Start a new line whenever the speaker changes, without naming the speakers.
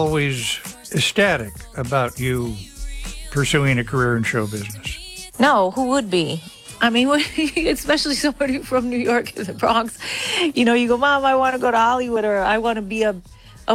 always ecstatic about you pursuing a career in show business.
No, who would be? I mean, especially somebody from New York, the Bronx. You know, you go, Mom, I want to go to Hollywood, or I want to be a